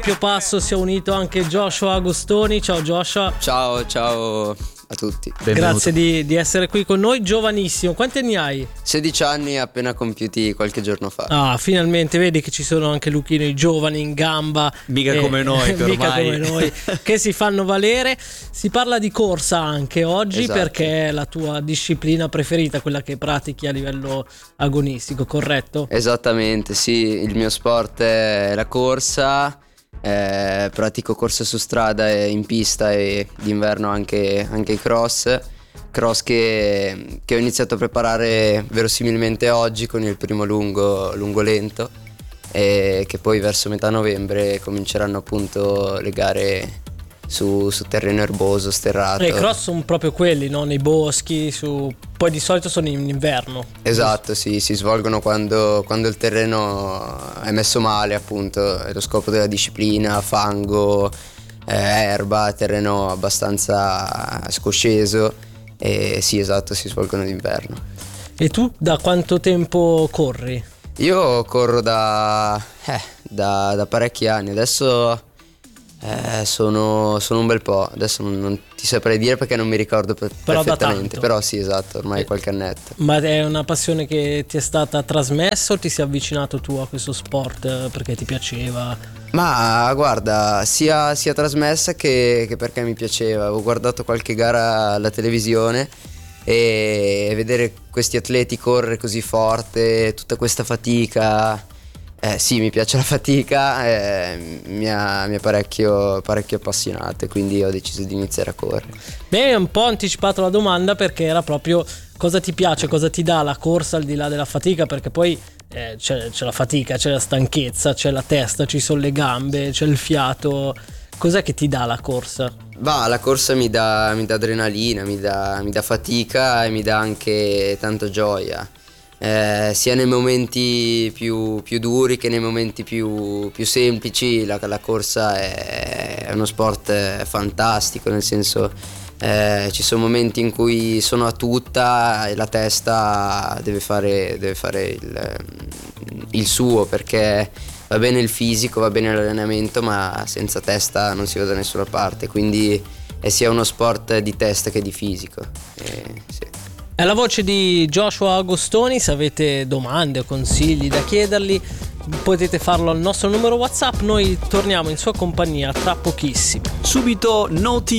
Più passo si è unito anche Joshua Agostoni. Ciao Joshua. Ciao a tutti. Benvenuto. Grazie di essere qui con noi. Giovanissimo, quanti anni hai? 16 anni appena compiuti qualche giorno fa. Ah, finalmente vedi che ci sono anche Luchino i giovani in gamba. Mica come noi, che mica ormai come noi, che si fanno valere. Si parla di corsa anche oggi, esatto. Perché è la tua disciplina preferita, quella che pratichi a livello agonistico, corretto? Esattamente, sì, il mio sport è la corsa. Pratico corsa su strada e in pista e d'inverno anche i cross che ho iniziato a preparare verosimilmente oggi con il primo lungo lento, e che poi verso metà novembre cominceranno appunto le gare su terreno erboso, sterrato. E i cross sono proprio quelli, no? Nei boschi, poi di solito sono in inverno. Esatto, sì, si svolgono quando il terreno è messo male, appunto, è lo scopo della disciplina: fango, erba, terreno abbastanza scosceso, e sì, esatto, si svolgono d'inverno. E tu da quanto tempo corri? Io corro da parecchi anni, adesso sono un bel po', adesso non ti saprei dire perché non mi ricordo perfettamente, però sì, esatto, ormai qualche annetto. Ma è una passione che ti è stata trasmessa o ti sei avvicinato tu a questo sport perché ti piaceva? Ma guarda, sia trasmessa che perché mi piaceva. Avevo guardato qualche gara alla televisione e vedere questi atleti correre così forte, tutta questa fatica. Sì, mi piace la fatica, mi ha parecchio appassionato, e quindi ho deciso di iniziare a correre. Beh, un po' anticipato la domanda, perché era proprio cosa ti piace, cosa ti dà la corsa al di là della fatica, perché poi c'è la fatica, c'è la stanchezza, c'è la testa, ci sono le gambe, c'è il fiato. Cos'è che ti dà la corsa? La corsa mi dà adrenalina, mi dà fatica e mi dà anche tanta gioia. Sia nei momenti più duri che nei momenti più semplici, la corsa è uno sport fantastico, nel senso ci sono momenti in cui sono a tutta e la testa deve fare il suo, perché va bene il fisico, va bene l'allenamento, ma senza testa non si va da nessuna parte, quindi è sia uno sport di testa che di fisico. Sì. È la voce di Joshua Agostoni. Se avete domande o consigli da chiedergli, potete farlo al nostro numero WhatsApp. Noi torniamo in sua compagnia tra pochissimo. subito noti